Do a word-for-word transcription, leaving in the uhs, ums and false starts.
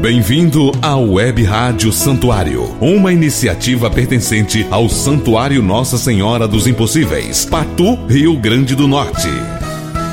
Bem-vindo à Web Rádio Santuário, uma iniciativa pertencente ao Santuário Nossa Senhora dos Impossíveis, Patu, Rio Grande do Norte.